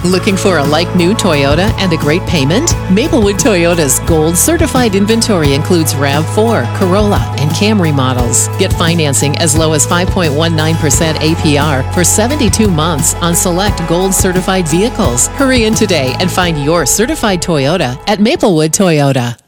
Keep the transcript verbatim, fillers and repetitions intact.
Looking for a like-new Toyota and a great payment? Maplewood Toyota's Gold Certified inventory includes RAV four, Corolla, and Camry models. Get financing as low as five point one nine percent A P R for seventy-two months on select Gold Certified vehicles. Hurry in today and find your certified Toyota at Maplewood Toyota.